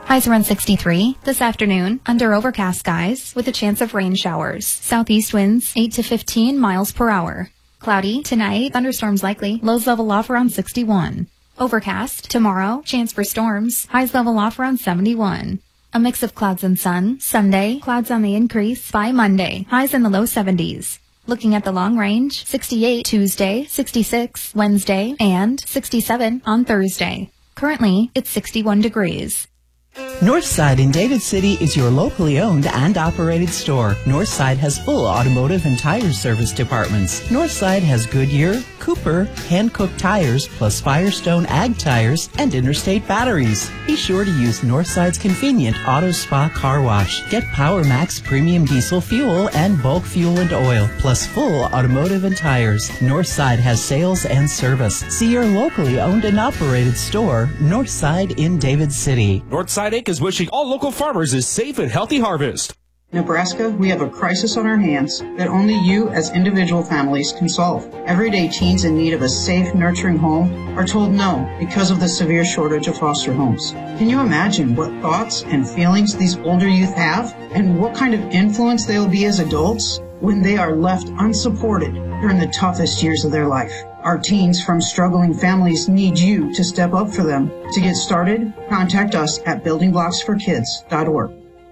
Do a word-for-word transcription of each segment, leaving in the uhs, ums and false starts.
Highs around sixty-three. This afternoon, under overcast skies with a chance of rain showers. Southeast winds eight to fifteen miles per hour. Cloudy tonight, thunderstorms likely. Lows level off around sixty-one. Overcast tomorrow, chance for storms. Highs level off around seventy-one. A mix of clouds and sun. Sunday, clouds on the increase. By Monday, highs in the low seventies. Looking at the long range, sixty-eight Tuesday, sixty-six Wednesday, and sixty-seven on Thursday. Currently, it's sixty-one degrees. Northside in David City is your locally owned and operated store. Northside has full automotive and tire service departments. Northside has Goodyear, Cooper, hand-cooked tires, plus Firestone Ag tires and Interstate batteries. Be sure to use Northside's convenient Auto Spa car wash. Get Power Max premium diesel fuel and bulk fuel and oil, plus full automotive and tires. Northside has sales and service. See your locally owned and operated store, Northside in David City. Northside Incorporated is wishing all local farmers a safe and healthy harvest. Nebraska, we have a crisis on our hands that only you as individual families can solve. Everyday teens in need of a safe, nurturing home are told no because of the severe shortage of foster homes. Can you imagine what thoughts and feelings these older youth have and what kind of influence they'll be as adults when they are left unsupported during the toughest years of their life? Our teens from struggling families need you to step up for them. To get started, contact us at building blocks for kids dot org.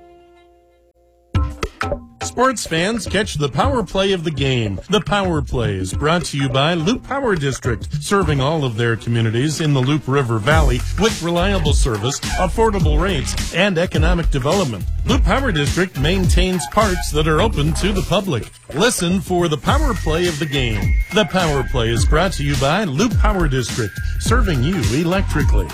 Sports fans, catch the power play of the game. The Power Play is brought to you by Loop Power District, serving all of their communities in the Loop River Valley with reliable service, affordable rates, and economic development. Loop Power District maintains parks that are open to the public. Listen for the Power Play of the game. The Power Play is brought to you by Loop Power District, serving you electrically.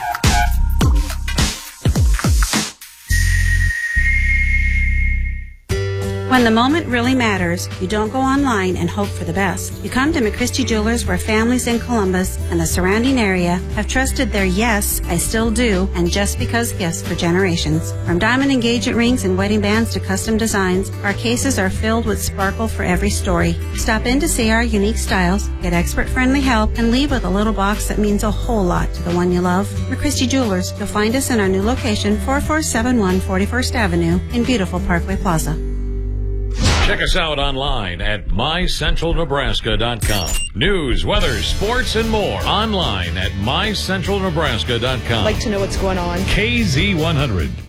When the moment really matters, you don't go online and hope for the best. You come to McChristie Jewelers, where families in Columbus and the surrounding area have trusted their yes, I still do, and just because gifts for generations. From diamond engagement rings and wedding bands to custom designs, our cases are filled with sparkle for every story. Stop in to see our unique styles, get expert-friendly help, and leave with a little box that means a whole lot to the one you love. McChristie Jewelers. You'll find us in our new location, forty-four seventy-one forty-first Avenue in beautiful Parkway Plaza. Check us out online at my central nebraska dot com. News, weather, sports, and more online at my central nebraska dot com. Like to know what's going on. K Z one hundred.